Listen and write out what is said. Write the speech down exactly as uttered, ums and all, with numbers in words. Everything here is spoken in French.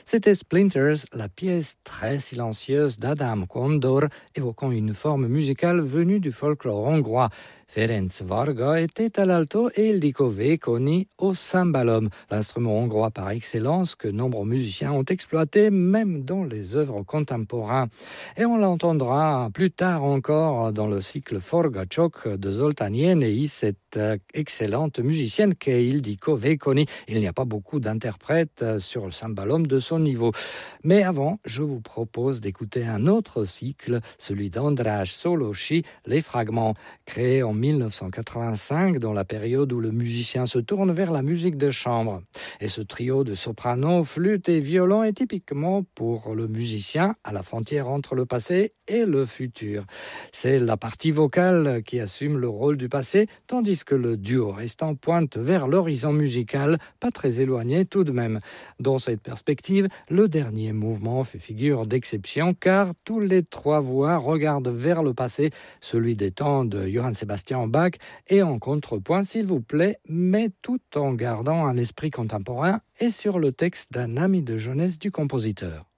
C'était Splinters, la pièce très silencieuse d'Adám Kondor, évoquant une forme musicale venue du folklore hongrois. Ferenc Varga était à l'alto et Ildikó Vékony au cymbalum, l'instrument hongrois par excellence que nombreux musiciens ont exploité même dans les œuvres contemporaines. Et on l'entendra plus tard encore dans le cycle Forgacsok de Zoltán Jenei, cette excellente musicienne qu'est Ildikó Vékony. Il n'y a pas beaucoup d'interprètes sur le cymbalum de son niveau. Mais avant, je vous propose d'écouter un autre cycle, celui d'András Szolósi, Les Fragments, créé en mille neuf cent quatre-vingt-cinq, dans la période où le musicien se tourne vers la musique de chambre. Et ce trio de soprano, flûte et violon est typiquement pour le musicien à la frontière entre le passé et le futur. C'est la partie vocale qui assume le rôle du passé, tandis que le duo restant pointe vers l'horizon musical, pas très éloigné tout de même. Dans cette perspective, le dernier mouvement fait figure d'exception car tous les trois voix regardent vers le passé, celui des temps de Johann Sebastian Bach, et en contrepoint, s'il vous plaît, mais tout en gardant un esprit contemporain et sur le texte d'un ami de jeunesse du compositeur.